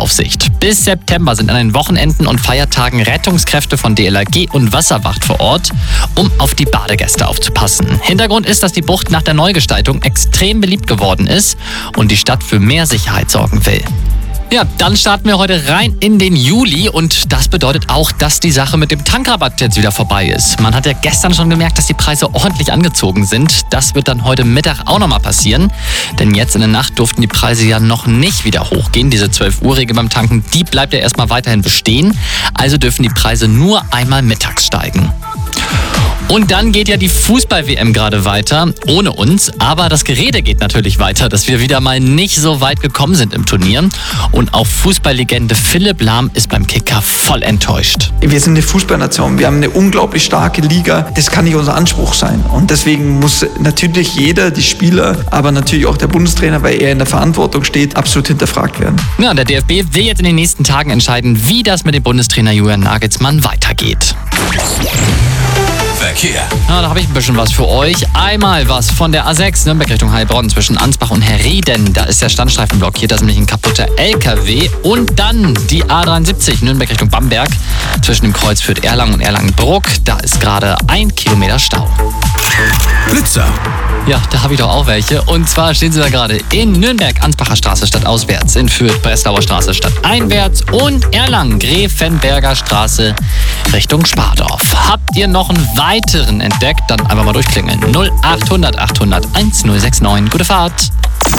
Beaufsicht. Bis September sind an den Wochenenden und Feiertagen Rettungskräfte von DLRG und Wasserwacht vor Ort, um auf die Badegäste aufzupassen. Hintergrund ist, dass die Bucht nach der Neugestaltung extrem beliebt geworden ist und die Stadt für mehr Sicherheit sorgen will. Ja, dann starten wir heute rein in den Juli und das bedeutet auch, dass die Sache mit dem Tankrabatt jetzt wieder vorbei ist. Man hat ja gestern schon gemerkt, dass die Preise ordentlich angezogen sind. Das wird dann heute Mittag auch nochmal passieren, denn jetzt in der Nacht durften die Preise ja noch nicht wieder hochgehen. Diese 12-Uhr-Regel beim Tanken, die bleibt ja erstmal weiterhin bestehen. Also dürfen die Preise nur einmal mittags steigen. Und dann geht ja die Fußball-WM gerade weiter, ohne uns. Aber das Gerede geht natürlich weiter, dass wir wieder mal nicht so weit gekommen sind im Turnier. Und auch Fußballlegende Philipp Lahm ist beim Kicker voll enttäuscht. Wir sind eine Fußballnation, wir haben eine unglaublich starke Liga. Das kann nicht unser Anspruch sein. Und deswegen muss natürlich jeder, die Spieler, aber natürlich auch der Bundestrainer, weil er in der Verantwortung steht, absolut hinterfragt werden. Ja, der DFB will jetzt in den nächsten Tagen entscheiden, wie das mit dem Bundestrainer Julian Nagelsmann weitergeht. Verkehr. Ja, da habe ich ein bisschen was für euch. Einmal was von der A6 Nürnberg Richtung Heilbronn zwischen Ansbach und Herrieden. Da ist der Standstreifen blockiert, da ist nämlich ein kaputter LKW. Und dann die A73 Nürnberg Richtung Bamberg zwischen dem Kreuz führt Erlangen und Erlangen-Bruck. Da ist gerade 1 Kilometer Stau. Blitzer. Ja, da habe ich doch auch welche. Und zwar stehen sie da gerade in Nürnberg, Ansbacher Straße stadtauswärts, in Fürth, Breslauer Straße stadteinwärts und Erlangen, Gräfenberger Straße Richtung Spardorf. Habt ihr noch einen weiteren entdeckt? Dann einfach mal durchklingeln. 0800 800 1069. Gute Fahrt.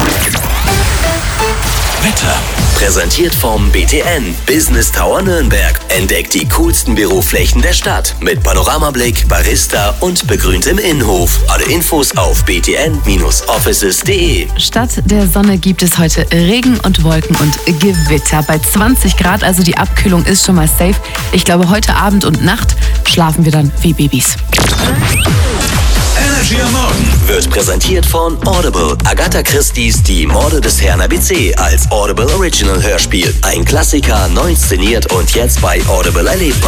Wetter. Präsentiert vom BTN Business Tower Nürnberg. Entdeckt die coolsten Büroflächen der Stadt mit Panoramablick, Barista und begrüntem Innenhof. Alle Infos auf btn-offices.de. Statt der Sonne gibt es heute Regen und Wolken und Gewitter. Bei 20 Grad, also die Abkühlung ist schon mal safe. Ich glaube, heute Abend und Nacht schlafen wir dann wie Babys. Energy am Morgen Wird präsentiert von Audible. Agatha Christie's Die Morde des Herrn ABC als Audible Original Hörspiel. Ein Klassiker, neu inszeniert und jetzt bei Audible erlebbar.